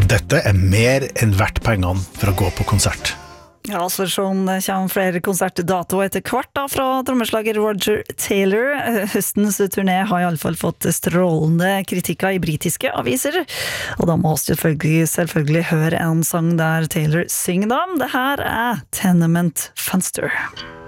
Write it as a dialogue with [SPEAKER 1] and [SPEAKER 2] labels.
[SPEAKER 1] dette mer enn verdt pengene for å gå på konsert.
[SPEAKER 2] Ja, så sånn kommer flere konsertdato etter hvert da, fra trommeslager Roger Taylor. Høstens turné har i alle fall fått strålende kritikker i britiske aviser. Og da må vi selvfølgelig høre en sang der Taylor synger dem. Det her Tenement Fenster.